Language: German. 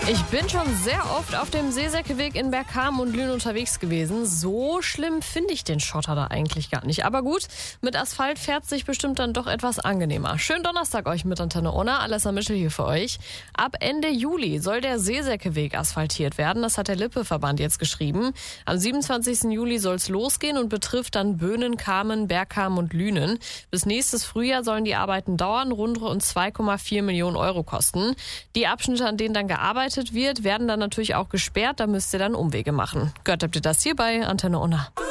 Ich bin schon sehr oft auf dem Seesäckeweg in Bergkamen und Lünen unterwegs gewesen. So schlimm finde ich den Schotter da eigentlich gar nicht. Aber gut, mit Asphalt fährt sich bestimmt dann doch etwas angenehmer. Schönen Donnerstag euch mit Antenne Unna. Alessa Mischel hier für euch. Ab Ende Juli soll der Seesäckeweg asphaltiert werden. Das hat der Lippe-Verband jetzt geschrieben. Am 27. Juli soll es losgehen und betrifft dann Böhnen, Kamen, Bergkamen und Lünen. Bis nächstes Frühjahr sollen die Arbeiten dauern, rund 2,4 Millionen Euro kosten. Die Abschnitte, an denen dann gearbeitet wird, werden dann natürlich auch gesperrt. Da müsst ihr dann Umwege machen. Gehört habt ihr das hier bei Antenne Unna.